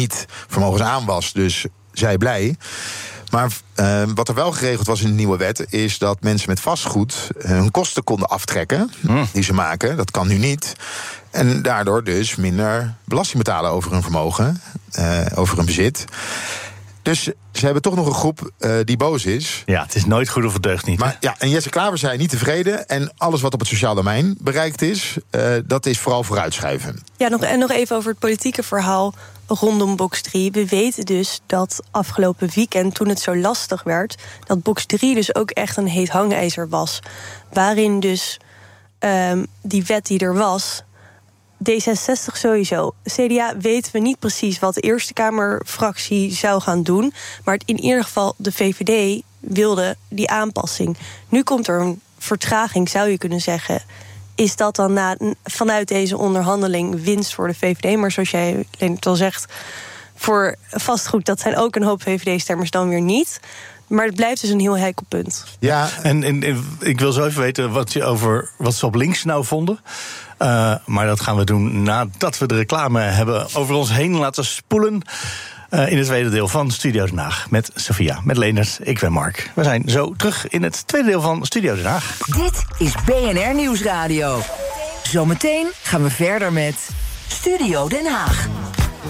niet vermogensaanwas, dus zij blij. Maar wat er wel geregeld was in de nieuwe wet, is dat mensen met vastgoed hun kosten konden aftrekken die ze maken. Dat kan nu niet. En daardoor dus minder belasting betalen over hun vermogen, over hun bezit. Dus ze hebben toch nog een groep die boos is. Ja, het is nooit goed of het deugt niet. Maar, en Jesse Klaver zei niet tevreden. En alles wat op het sociaal domein bereikt is, dat is vooral vooruitschuiven. Ja, nog even over het politieke verhaal rondom Box 3. We weten dus dat afgelopen weekend, toen het zo lastig werd, dat Box 3 dus ook echt een heet hangijzer was. Waarin dus die wet die er was, D66 sowieso. CDA weten we niet precies wat de Eerste Kamerfractie zou gaan doen. Maar in ieder geval de VVD wilde die aanpassing. Nu komt er een vertraging, zou je kunnen zeggen. Is dat dan vanuit deze onderhandeling winst voor de VVD? Maar zoals jij Leendert al zegt, voor vastgoed, dat zijn ook een hoop VVD-stemmers dan weer niet. Maar het blijft dus een heel heikel punt. Ja, en ik wil zo even weten wat ze op links nou vonden. Maar dat gaan we doen nadat we de reclame hebben over ons heen laten spoelen. In het tweede deel van Studio Den Haag. Met Sophia, met Leendert, ik ben Mark. We zijn zo terug in het tweede deel van Studio Den Haag. Dit is BNR Nieuwsradio. Zometeen gaan we verder met Studio Den Haag.